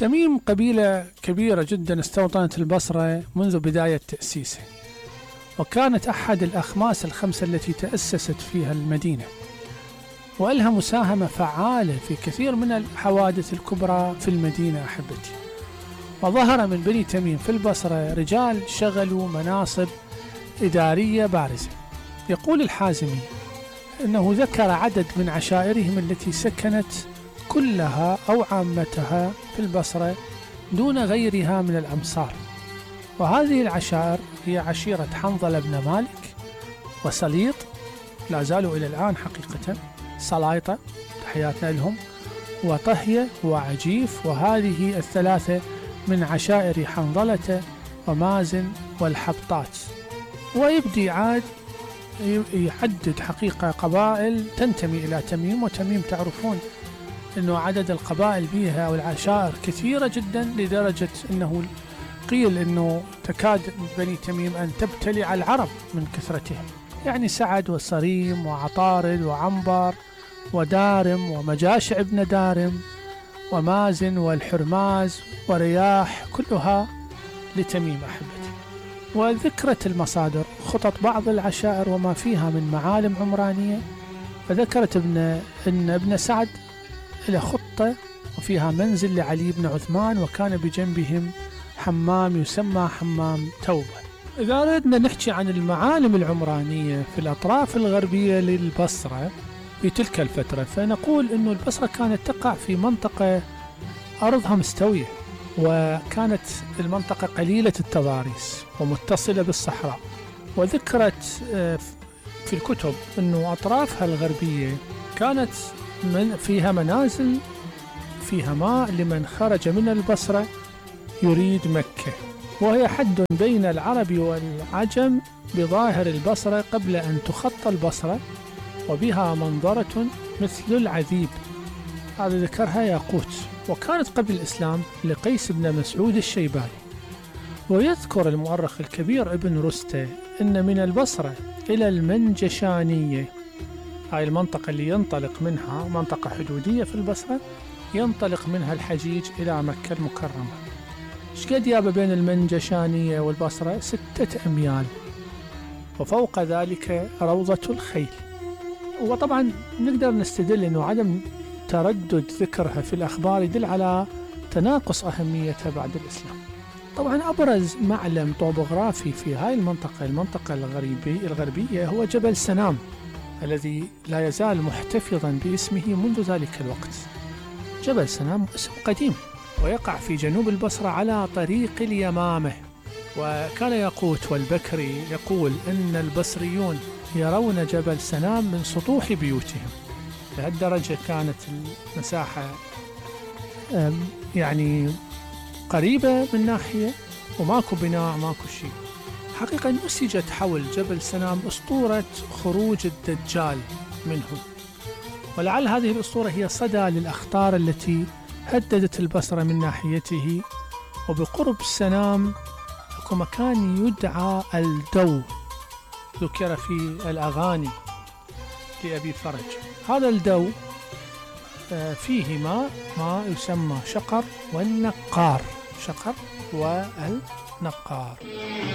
تميم قبيلة كبيرة جدا استوطنت البصرة منذ بداية تأسيسه، وكانت أحد الأخماس الخمسة التي تأسست فيها المدينة، وإلها مساهمة فعالة في كثير من الحوادث الكبرى في المدينة أحبتي. وظهر من بني تميم في البصرة رجال شغلوا مناصب إدارية بارزة. يقول الحازمي أنه ذكر عدد من عشائرهم التي سكنت كلها أو عامتها في البصرة دون غيرها من الأمصار، وهذه العشائر هي عشيرة حنظلة بن مالك وسليط، لا زالوا إلى الآن حقيقة سلايطة، تحياتنا لهم، وطهية وعجيف، وهذه الثلاثة من عشائر حنظلة ومازن والحبطات. ويبدي عاد يحدد حقيقة قبائل تنتمي إلى تميم، وتميم تعرفون أنه عدد القبائل بها والعشائر كثيرة جدا، لدرجة أنه قيل أنه تكاد بني تميم أن تبتلع العرب من كثرتهم، يعني سعد وصريم وعطارد وعنبر ودارم ومجاشع ابن دارم ومازن والحرماز ورياح، كلها لتميم أحبتي. وذكرت المصادر خطط بعض العشائر وما فيها من معالم عمرانية، فذكرت أن ابن سعد له خطة وفيها منزل لعلي بن عثمان، وكان بجنبهم حمام يسمى حمام توبة. إذا أردنا نحكي عن المعالم العمرانية في الأطراف الغربية للبصرة في تلك الفترة، فنقول أن البصرة كانت تقع في منطقة أرضها مستوية، وكانت المنطقة قليلة التضاريس ومتصلة بالصحراء. وذكرت في الكتب أنه أطرافها الغربية كانت فيها منازل فيها ماء لمن خرج من البصرة يريد مكة، وهي حد بين العرب والعجم بظاهر البصرة قبل أن تخط البصرة، وبها منظرة مثل العذيب، هذا ذكرها ياقوت، وكانت قبل الإسلام لقيس بن مسعود الشيباني. ويذكر المؤرخ الكبير ابن رستة أن من البصرة إلى المنجشانية، هاي المنطقة اللي ينطلق منها منطقة حدودية في البصرة، ينطلق منها الحجيج إلى مكة المكرمة. شقد يابا بين المنجشانية والبصرة؟ 6 أميال، وفوق ذلك روضة الخيل. وطبعا نقدر نستدل أنه عدم تردد ذكرها في الأخبار يدل على تناقص أهميتها بعد الإسلام. طبعا أبرز معلم طوبوغرافي في هاي المنطقة الغربية هو جبل سنام، الذي لا يزال محتفظا باسمه منذ ذلك الوقت. جبل سنام اسم قديم، ويقع في جنوب البصرة على طريق اليمامة. وكان ياقوت والبكري يقول أن البصريون يرون جبل سنام من سطوح بيوتهم، لهالدرجة كانت المساحة يعني قريبة من ناحية، وماكو بناء ماكو شيء. حقيقة نسجت حول جبل سنام أسطورة خروج الدجال منه، ولعل هذه الأسطورة هي صدى للأخطار التي هددت البصرة من ناحيته. وبقرب سنام اكو مكان يدعى الدو، ذكر في الأغاني لأبي فرج. هذا الدو فيه ماء يسمى شقر والنقار، شقر والنقار.